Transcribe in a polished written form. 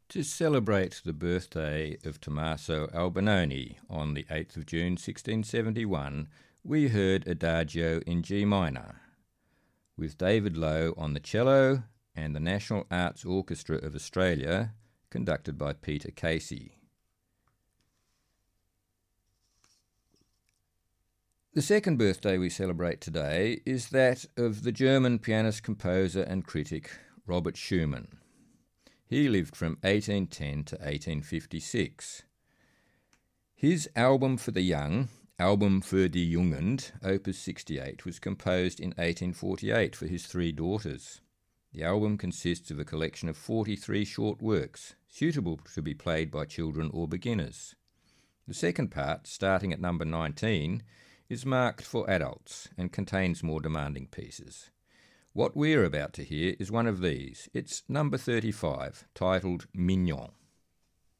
To celebrate the birthday of Tommaso Albinoni on the 8th of June 1671, we heard Adagio in G minor, with David Lowe on the cello and the National Arts Orchestra of Australia, conducted by Peter Casey. The second birthday we celebrate today is that of the German pianist, composer and critic Robert Schumann. He lived from 1810 to 1856. His Album for the Young, Album für die Jugend, Opus 68, was composed in 1848 for his three daughters. The album consists of a collection of 43 short works, suitable to be played by children or beginners. The second part, starting at number 19, is marked for adults and contains more demanding pieces. What we're about to hear is one of these. It's number 35, titled Mignon.